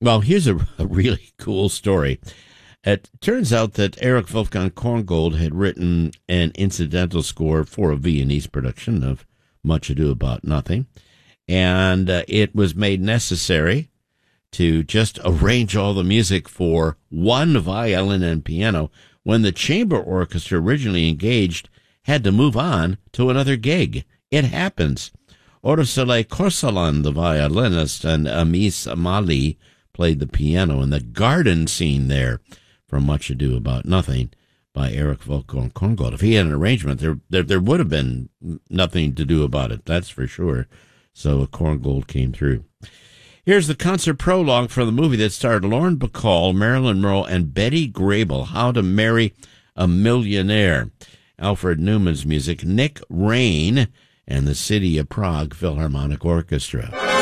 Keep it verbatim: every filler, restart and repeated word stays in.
Well, here's a, a really cool story. It turns out that Erich Wolfgang Korngold had written an incidental score for a Viennese production of Much Ado About Nothing, and uh, it was made necessary to just arrange all the music for one violin and piano when the chamber orchestra originally engaged had to move on to another gig. It happens. Orsule Korsalan, the violinist, and Amis Amali played the piano in the garden scene there from Much Ado About Nothing by Erich Wolfgang Korngold. If he had an arrangement, there, there there would have been nothing to do about it, that's for sure. So Korngold came through. Here's the concert prologue for the movie that starred Lauren Bacall, Marilyn Monroe, and Betty Grable, How to Marry a Millionaire. Alfred Newman's music, Nick Rain, and the City of Prague Philharmonic Orchestra.